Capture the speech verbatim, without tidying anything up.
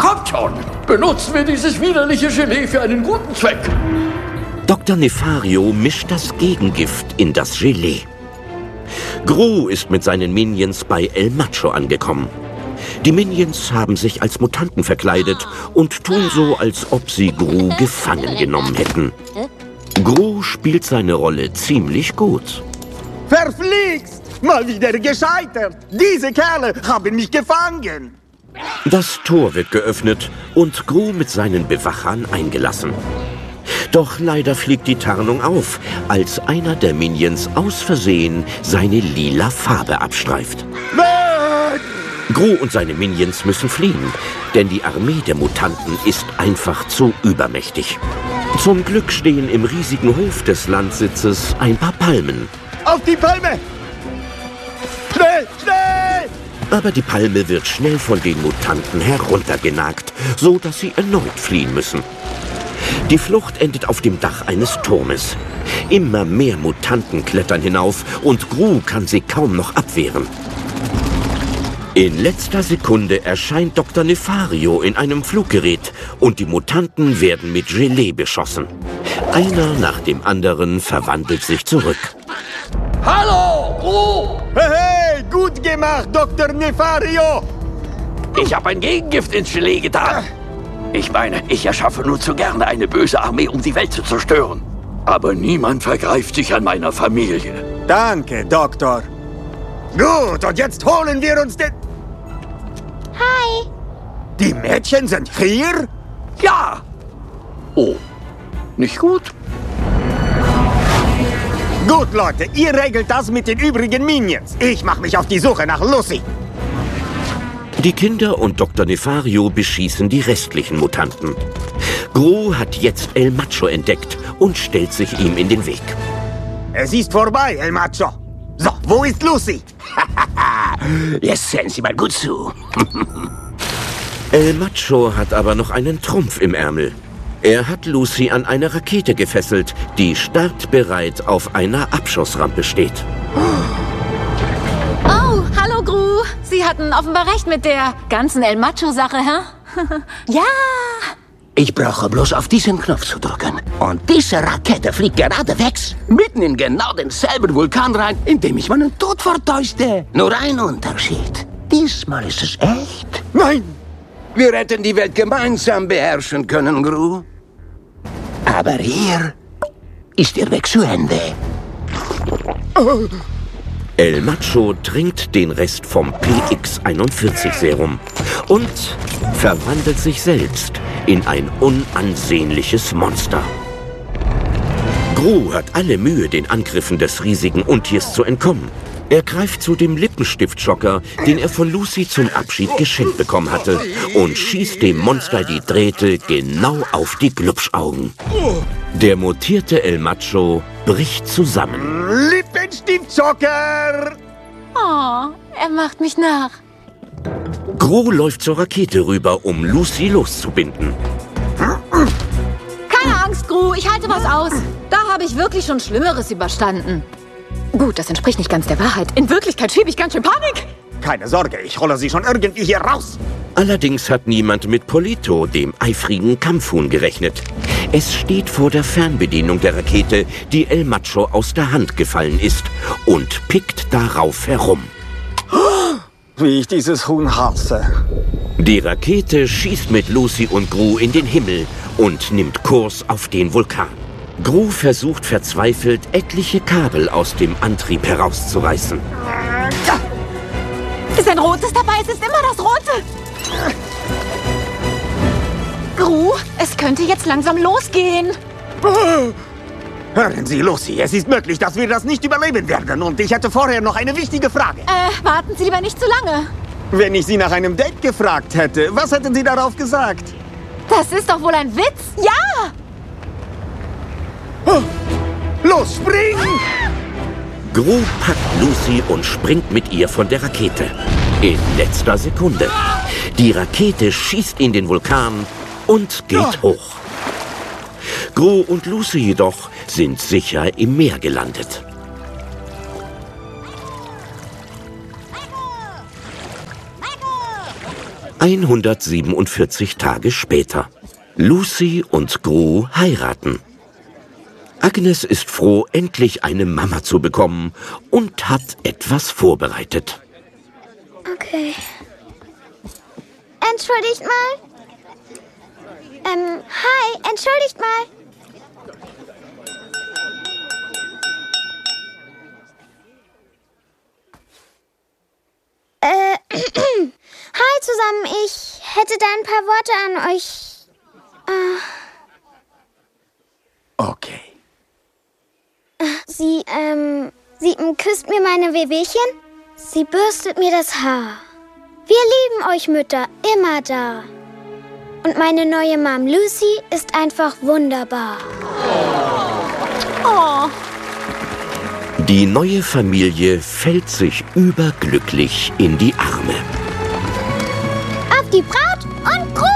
Kommt schon, benutzen wir dieses widerliche Gelee für einen guten Zweck. Doktor Nefario mischt das Gegengift in das Gelee. Gru ist mit seinen Minions bei El Macho angekommen. Die Minions haben sich als Mutanten verkleidet und tun so, als ob sie Gru gefangen genommen hätten. Gru spielt seine Rolle ziemlich gut. Verflixt! Mal wieder gescheitert! Diese Kerle haben mich gefangen! Das Tor wird geöffnet und Gru mit seinen Bewachern eingelassen. Doch leider fliegt die Tarnung auf, als einer der Minions aus Versehen seine lila Farbe abstreift. Weg! Gru und seine Minions müssen fliehen, denn die Armee der Mutanten ist einfach zu übermächtig. Zum Glück stehen im riesigen Hof des Landsitzes ein paar Palmen. Auf die Palme! Schnell, schnell! Aber die Palme wird schnell von den Mutanten heruntergenagt, so dass sie erneut fliehen müssen. Die Flucht endet auf dem Dach eines Turmes. Immer mehr Mutanten klettern hinauf und Gru kann sie kaum noch abwehren. In letzter Sekunde erscheint Doktor Nefario in einem Fluggerät und die Mutanten werden mit Gelee beschossen. Einer nach dem anderen verwandelt sich zurück. Hallo, Gru! Hey, hey, gut gemacht, Doktor Nefario! Ich habe ein Gegengift ins Gelee getan. Ich meine, ich erschaffe nur zu gerne eine böse Armee, um die Welt zu zerstören. Aber niemand vergreift sich an meiner Familie. Danke, Doktor. Gut, und jetzt holen wir uns den... Hi. Die Mädchen sind hier? Ja! Oh, nicht gut? Gut, Leute, ihr regelt das mit den übrigen Minions. Ich mache mich auf die Suche nach Lucy. Die Kinder und Doktor Nefario beschießen die restlichen Mutanten. Gru hat jetzt El Macho entdeckt und stellt sich ihm in den Weg. Es ist vorbei, El Macho. So, wo ist Lucy? Jetzt sehen Sie mal gut zu. El Macho hat aber noch einen Trumpf im Ärmel. Er hat Lucy an eine Rakete gefesselt, die startbereit auf einer Abschussrampe steht. Oh, hallo Gru. Sie hatten offenbar recht mit der ganzen El Macho-Sache, hä? Ja. Ich brauche bloß auf diesen Knopf zu drücken. Und diese Rakete fliegt geradewegs, mitten in genau denselben Vulkan rein, in dem ich meinen Tod vertäuschte. Nur ein Unterschied. Diesmal ist es echt. Nein! Wir hätten die Welt gemeinsam beherrschen können, Gru. Aber hier ist Ihr Weg zu Ende. Oh. El Macho trinkt den Rest vom P X einundvierzig Serum und verwandelt sich selbst in ein unansehnliches Monster. Gru hat alle Mühe, den Angriffen des riesigen Untiers zu entkommen. Er greift zu dem Lippenstift-Schocker, den er von Lucy zum Abschied geschenkt bekommen hatte, und schießt dem Monster die Drähte genau auf die Glubschaugen. Der mutierte El Macho bricht zusammen. Lippenstift-Schocker! Oh, er macht mich nach. Gru läuft zur Rakete rüber, um Lucy loszubinden. Keine Angst, Gru, ich halte was aus. Da habe ich wirklich schon Schlimmeres überstanden. Gut, das entspricht nicht ganz der Wahrheit. In Wirklichkeit schiebe ich ganz schön Panik. Keine Sorge, ich hole sie schon irgendwie hier raus. Allerdings hat niemand mit Polito, dem eifrigen Kampfhuhn, gerechnet. Es steht vor der Fernbedienung der Rakete, die El Macho aus der Hand gefallen ist, und pickt darauf herum. Wie ich dieses Huhn hasse. Die Rakete schießt mit Lucy und Gru in den Himmel und nimmt Kurs auf den Vulkan. Gru versucht verzweifelt, etliche Kabel aus dem Antrieb herauszureißen. Ist ein rotes dabei? Es ist immer das rote. Gru, es könnte jetzt langsam losgehen. Hören Sie, Lucy, es ist möglich, dass wir das nicht überleben werden. Und ich hätte vorher noch eine wichtige Frage. Äh, warten Sie lieber nicht zu lange. Wenn ich Sie nach einem Date gefragt hätte, was hätten Sie darauf gesagt? Das ist doch wohl ein Witz. Ja! Oh, los, spring! Gru packt Lucy und springt mit ihr von der Rakete. In letzter Sekunde. Die Rakete schießt in den Vulkan und geht hoch. Gru und Lucy jedoch sind sicher im Meer gelandet. hundertsiebenundvierzig Tage später. Lucy und Gru heiraten. Agnes ist froh, endlich eine Mama zu bekommen und hat etwas vorbereitet. Okay. Entschuldigt mal. Ähm, hi, entschuldigt mal. Äh, hi zusammen, ich hätte da ein paar Worte an euch. Äh. Okay. Sie, ähm, sie ähm, küsst mir meine Wehwehchen. Sie bürstet mir das Haar. Wir lieben euch Mütter, immer da. Und meine neue Mom Lucy ist einfach wunderbar. Oh. Die neue Familie fällt sich überglücklich in die Arme. Auf die Braut und Gru!